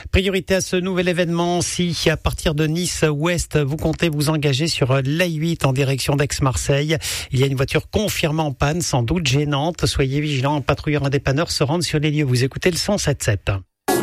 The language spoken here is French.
Priorité à ce nouvel événement si à partir de Nice Ouest, vous comptez vous engager sur l'A8 en direction d'Aix-Marseille. Il y a une voiture confirmée en panne, sans doute gênante. Soyez vigilants, un patrouilleur, un dépanneur se rendent sur les lieux. Vous écoutez le 107.7.